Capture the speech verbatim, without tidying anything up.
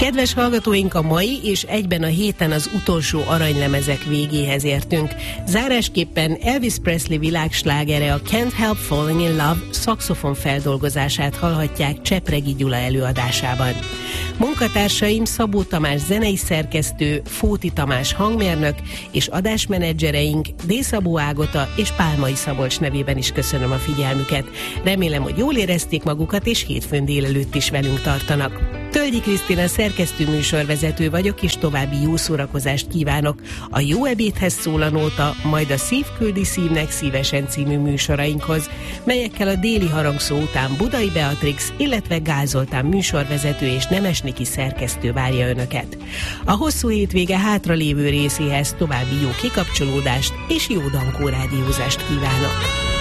Kedves hallgatóink, a mai és egyben a héten az utolsó aranylemezek végéhez értünk. Zárásképpen Elvis Presley világslágere, a Can't Help Falling in Love szaxofon feldolgozását hallhatják Csepregi Gyula előadásában. Munkatársaim Szabó Tamás zenei szerkesztő, Fóti Tamás hangmérnök és adásmenedzsereink D. Szabó Ágota és Pálmai Szabolcs nevében is köszönöm a figyelmüket. Remélem, hogy jól érezték magukat, és hétfőn délelőtt is velünk tartanak. Tölgyi Krisztina szerkesztő műsorvezető vagyok, és további jó szórakozást kívánok a Jó ebédhez szól a nóta, majd a Szív küldi szívnek szívesen című műsorainkhoz, melyekkel a déli harangszó után Budai Beatrix, illetve Gál Zoltán műsorvezető és Nemes Niki szerkesztő várja Önöket. A hosszú hétvége hátralévő részéhez további jó kikapcsolódást és jó dankó rádiózást kívánok.